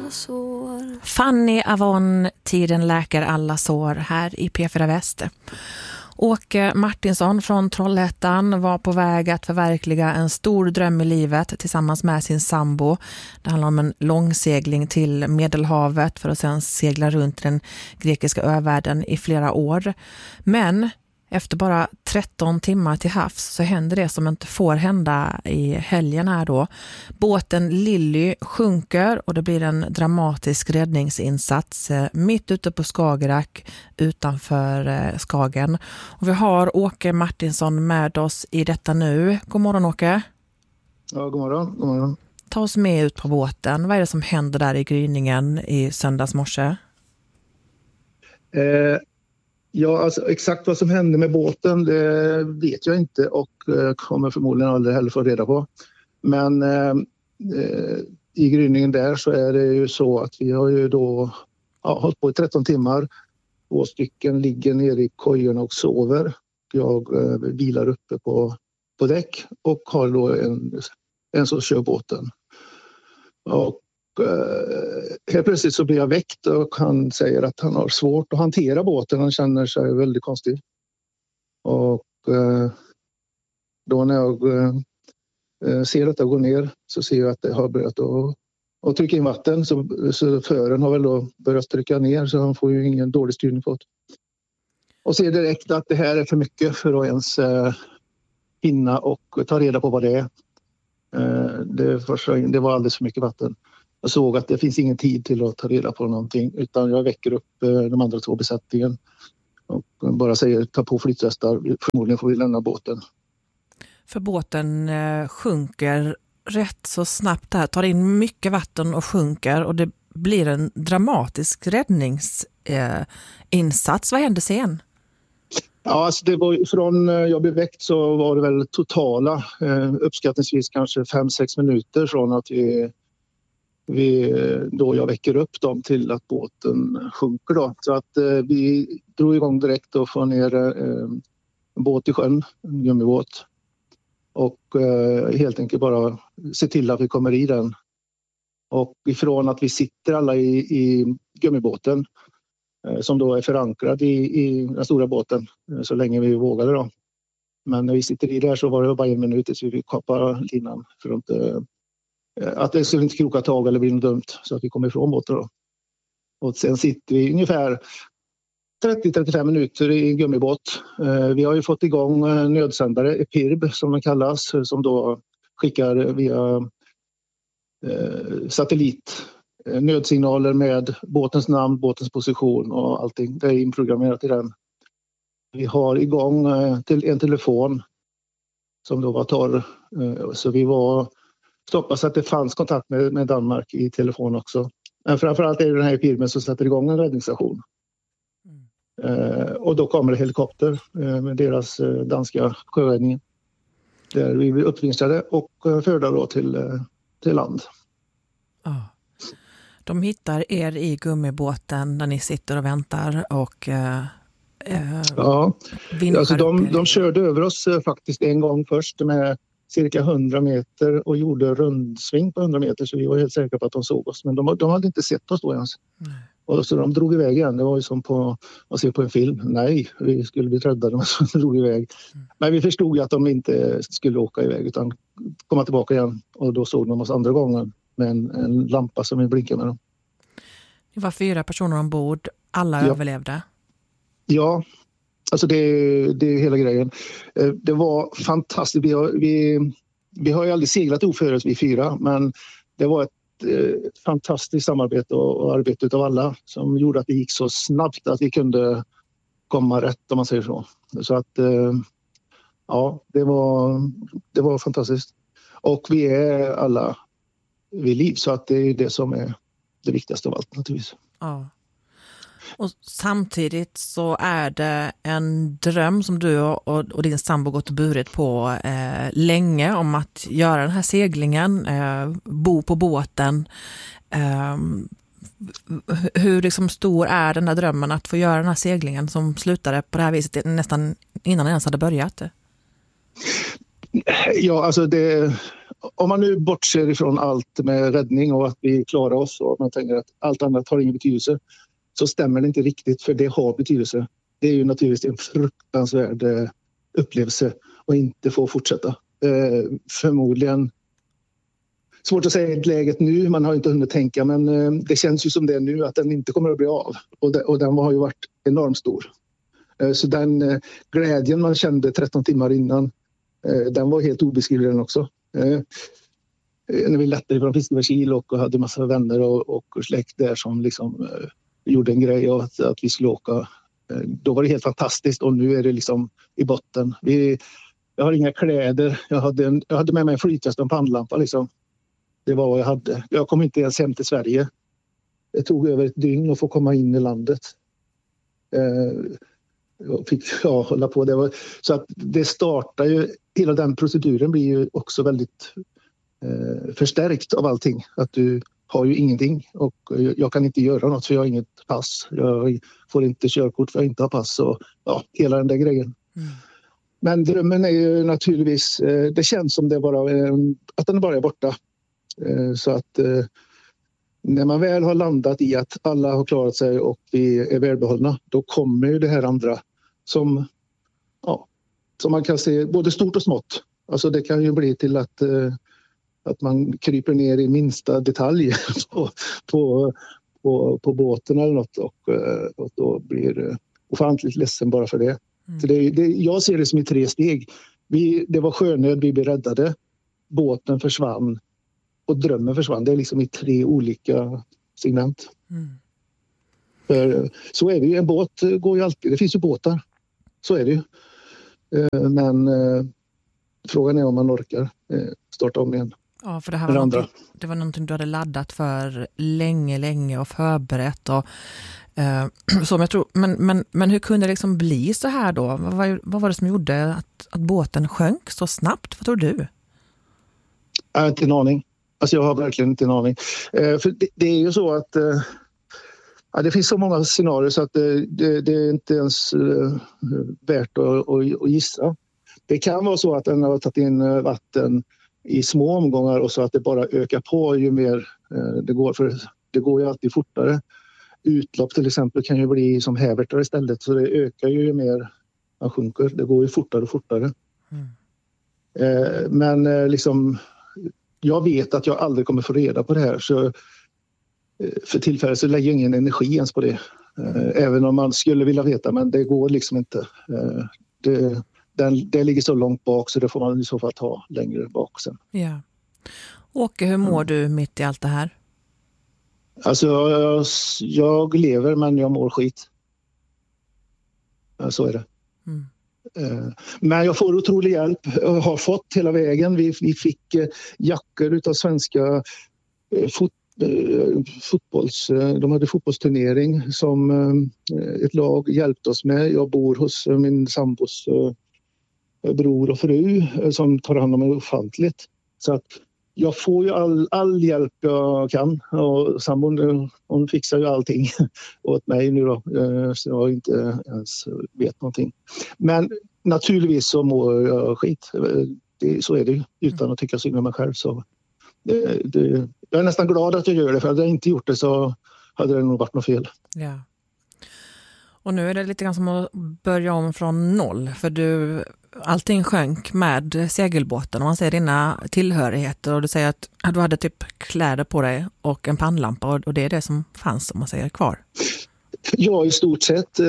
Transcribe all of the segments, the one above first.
sår. Fanny Avon, Tiden läker alla sår här i P4 Väst. Åke Martinsson från Trollhättan var på väg att förverkliga en stor dröm i livet tillsammans med sin sambo. Det handlar om en långsegling till Medelhavet för att sedan segla runt den grekiska övärlden i flera år. Men efter bara 13 timmar till havs så händer det som inte får hända i helgen här då. Båten Lilly sjunker och det blir en dramatisk räddningsinsats mitt ute på Skagerrak utanför Skagen. Och vi har Åke Martinsson med oss i detta nu. God morgon Åke. Ja, god morgon. God morgon. Ta oss med ut på båten. Vad är det som händer där i gryningen i söndags morse? Ja, alltså exakt vad som hände med båten det vet jag inte och kommer förmodligen aldrig heller få reda på. Men i gryningen där så är det ju så att vi har ju då hållit på i 13 timmar. 2 stycken ligger nere i kojorna och sover. Jag vilar uppe på däck och har då en som kör båten. Och helt plötsligt så blir jag väckt och han säger att han har svårt att hantera båten. Han känner sig väldigt konstig. Och då när jag ser att det går ner så ser jag att det har börjat att trycka in vatten. Så fören har väl då börjat trycka ner så han får ju ingen dålig styrning på det. Och ser direkt att det här är för mycket för att ens hinna och ta reda på vad det är. Det var alldeles för mycket vatten. Jag såg att det finns ingen tid till att ta reda på någonting utan jag väcker upp de andra 2 besättningen och bara säger ta på flytvästar, förmodligen får vi lämna båten. För båten sjunker rätt så snabbt här, tar in mycket vatten och sjunker och det blir en dramatisk räddningsinsats. Vad hände sen? Ja, alltså det var från jag blev väckt så var det väl totala uppskattningsvis kanske 5-6 minuter från att då jag väcker upp dem till att båten sjunker då. Så att vi drog igång direkt och får ner en båt i sjön, en gummibåt. Och helt enkelt bara se till att vi kommer i den. Och ifrån att vi sitter alla i gummibåten som då är förankrad i den stora båten så länge vi vågade då. Men när vi sitter i där så var det bara 1 minut tills vi fick kappa linan för att det skulle inte kroka tag eller bli något dumt så att vi kommer ifrån båten då. Och sen sitter vi ungefär 30-35 minuter i gummibåt. Vi har ju fått igång nödsändare, EPIRB som den kallas, som då skickar via satellit nödsignaler med båtens namn, båtens position och allting. Det är inprogrammerat i den. Vi har igång till en telefon som då var torr. Så vi stoppade så att det fanns kontakt med Danmark i telefon också. Men framförallt är det den här firmen som sätter igång en räddningsstation. Och då kommer det helikopter med deras danska sjöräddningen. Där vi blir uppvinstrade och förda då till land. Ja. De hittar er i gummibåten där ni sitter och väntar och ja, alltså de körde över oss faktiskt en gång först med cirka 100 meter och gjorde rundsving på 100 meter så vi var helt säkra på att de såg oss. Men de hade inte sett oss då ens. Nej. Och så de drog iväg igen. Det var ju som att se på en film. Nej, vi skulle bli räddade men så drog iväg. Men vi förstod ju att de inte skulle åka iväg utan komma tillbaka igen. Och då såg de oss andra gången med en lampa som vi blinkade med dem. Det var 4 personer ombord. Alla överlevde. Ja, alltså det är hela grejen. Det var fantastiskt. Vi har ju aldrig seglat oförut vi 4, men det var ett fantastiskt samarbete och arbete utav alla som gjorde att det gick så snabbt att vi kunde komma rätt om man säger så. Så att ja, det var fantastiskt. Och vi är alla vid liv så att det är det som är det viktigaste av allt naturligtvis. Ja. Och samtidigt så är det en dröm som du och din sambo gått och burit på länge om att göra den här seglingen, bo på båten. Hur liksom stor är den här drömmen att få göra den här seglingen som slutade på det här viset nästan innan den ens hade börjat? Ja, alltså om man nu bortser ifrån allt med räddning och att vi klarar oss och man tänker att allt annat har ingen betydelse, så stämmer det inte riktigt, för det har betydelse. Det är ju naturligtvis en fruktansvärd upplevelse att inte få fortsätta. Förmodligen svårt att säga i läget nu, man har inte hunnit tänka, men det känns ju som det nu att den inte kommer att bli av. Och den har ju varit enormt stor. Så den glädjen man kände 13 timmar innan, den var helt obeskrivlig den också. När vi lättade från Fiskebäckskil och hade massa vänner och släkt där som liksom gjorde en grej och att vi skulle åka. Då var det helt fantastiskt, och nu är det liksom i botten. Jag har inga kläder. Jag hade med mig en flytväst och en pannlampa liksom. Det var vad jag hade. Jag kom inte ens hem till Sverige. Det tog över ett dygn att få komma in i landet. Jag fick hålla på. Så att det startar ju, hela den proceduren blir ju också väldigt förstärkt av allting. Att du har ju ingenting och jag kan inte göra något för jag har inget pass. Jag får inte körkort för jag inte har pass och hela den där grejen. Men drömmen är ju naturligtvis, det känns som det att den bara är borta. Så att när man väl har landat i att alla har klarat sig och vi är välbehållna, då kommer ju det här andra som man kan se både stort och smått. Alltså det kan ju bli till att man kryper ner i minsta detalj på båten eller något och då blir ofantligt ledsen bara för det. För jag ser det som i 3 steg. Det var sjönöd, vi blev räddade, båten försvann och drömmen försvann. Det är liksom i 3 olika segment. För så är det ju, en båt går ju alltid, det finns ju båtar. Så är det ju. Men frågan är om man orkar starta om igen. Ja, för det var någonting du hade laddat för länge och förberett och som jag tror, men hur kunde det liksom bli så här då? Vad var det som gjorde att båten sjönk så snabbt? Vad tror du? Jag har inte en aning. Alltså jag har verkligen inte en aning. För det är ju så att det finns så många scenarier så att det är inte ens värt att gissa. Det kan vara så att den har tagit in vatten i små omgångar och så att det bara ökar på ju mer det går. För det går ju alltid fortare. Utlopp till exempel kan ju bli som hävertar istället, så det ökar ju mer man sjunker. Det går ju fortare och fortare. Men liksom, jag vet att jag aldrig kommer få reda på det här, så för tillfället så lägger jag ingen energi ens på det. Även om man skulle vilja veta, men det går liksom inte. Det ligger så långt bak så det får man i så fall ta längre bak sen. Ja. Åke, hur mår du mitt i allt det här? Alltså jag lever men jag mår skit. Så är det. Men jag får otrolig hjälp. Jag har fått hela vägen. Vi fick jackor utav svenska de hade fotbollsturnering som ett lag hjälpte oss med. Jag bor hos min sambos bror och fru som tar hand om mig ofantligt. Så att jag får ju all hjälp jag kan och sambon hon fixar ju allting åt mig nu då, så jag inte ens vet någonting. Men naturligtvis så mår jag skit. Så är det ju, utan att tycka synd om mig själv. Så jag är nästan glad att jag gör det, för hade jag inte gjort det så hade det nog varit något fel. Ja. Och nu är det lite grann som att börja om från noll, för allting sjönk med segelbåten och man ser dina tillhörigheter och du säger att du hade typ kläder på dig och en pannlampa och det är det som fanns, om man säger, kvar. Ja, i stort sett.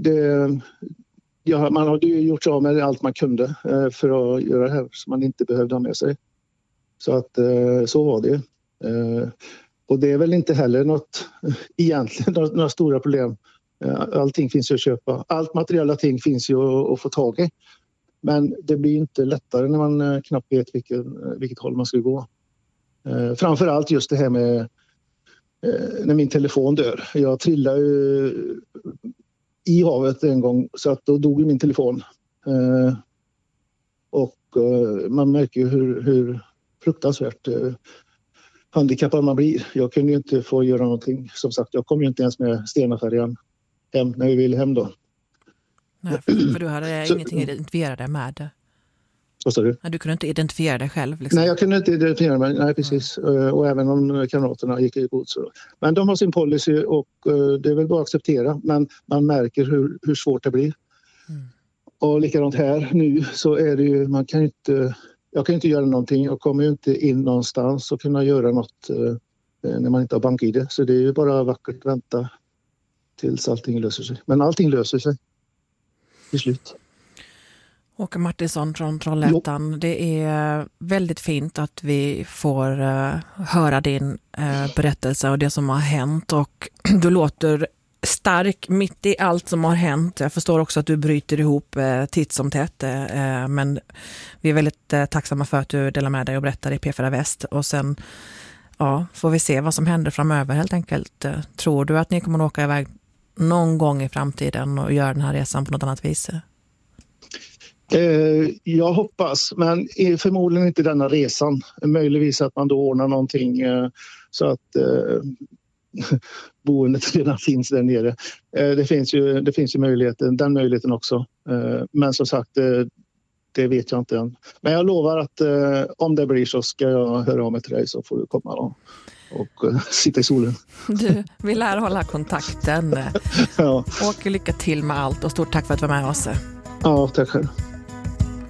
Man hade ju gjort av med allt man kunde för att göra det här som man inte behövde ha med sig. Så att så var det. Och det är väl inte heller några stora problem. Allting finns ju att köpa. Allt materiella ting finns ju att få tag i. Men det blir inte lättare när man knappt vet vilket håll man ska gå. Framförallt just det här med när min telefon dör. Jag trillade ju i havet en gång så att då dog min telefon. Och man märker ju hur fruktansvärt handikappad man blir. Jag kunde ju inte få göra någonting. Som sagt, jag kom ju inte ens med Stenafärjan hem när vi ville hem då. Nej, för du hade ingenting att identifiera dig med. Vad sa du? Du kunde inte identifiera dig själv? Liksom. Nej, jag kunde inte identifiera mig. Nej, precis. Och även om kamraterna gick i god. Så. Men de har sin policy och det är väl bara att acceptera. Men man märker hur svårt det blir. Och likadant här nu så är det ju, jag kan inte göra någonting. Jag kommer ju inte in någonstans och kunna göra något när man inte har bank-ID. Så det är ju bara vackert vänta tills allting löser sig. Men allting löser sig till slut. Åke Martinsson från Trollhättan, det är väldigt fint att vi får höra din berättelse och det som har hänt, och du låter stark mitt i allt som har hänt. Jag förstår också att du bryter ihop titt som tätt, men vi är väldigt tacksamma för att du delar med dig och berättar i P4 Väst, och sen får vi se vad som händer framöver helt enkelt. Tror du att ni kommer att åka iväg någon gång i framtiden och göra den här resan på något annat vis? Jag hoppas, men förmodligen inte denna resan. Möjligtvis att man då ordnar någonting så att boendet redan finns där nere. Det finns ju den möjligheten också. Men som sagt, det vet jag inte än. Men jag lovar att om det blir så ska jag höra av mig till dig, så får du komma och sitta i solen. Du, vi lär hålla kontakten. Och lycka till med allt, och stort tack för att du var med oss. Ja, tack själv.